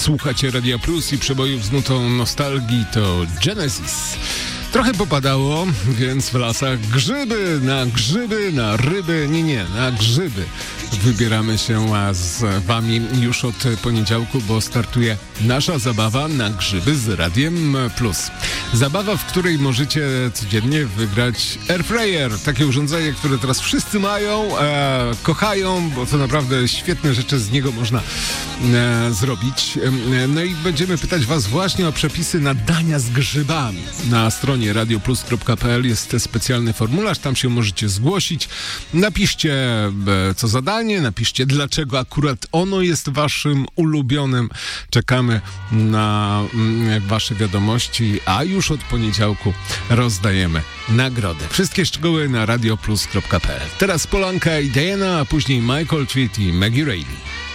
Słuchacie Radia Plus i przebojów z nutą nostalgii to Genesis. Trochę popadało, więc w lasach grzyby, na ryby, na grzyby. Wybieramy się z wami już od poniedziałku, bo startuje nasza zabawa na grzyby z Radiem Plus. Zabawa, w której możecie codziennie wygrać airfryer. Takie urządzenie, które teraz wszyscy mają, kochają, bo to naprawdę świetne rzeczy z niego można zrobić. No i będziemy pytać was właśnie o przepisy na dania z grzybami. Na stronie radioplus.pl jest specjalny formularz, tam się możecie zgłosić. Napiszcie co zadanie, napiszcie dlaczego akurat ono jest waszym ulubionym. Czekamy na wasze wiadomości, a już od poniedziałku rozdajemy nagrodę. Wszystkie szczegóły na radioplus.pl. Teraz Polanka i Diana, a później Michael Tweet i Maggie Reilly.